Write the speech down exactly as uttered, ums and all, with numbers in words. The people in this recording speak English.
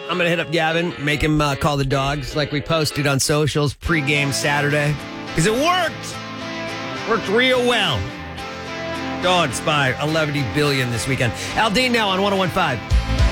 I'm going to hit up Gavin, make him uh, call the dogs like we posted on socials pregame Saturday. Because it worked. Worked real well. Dogs by eleven billion this weekend. Aldine now on one oh one point five.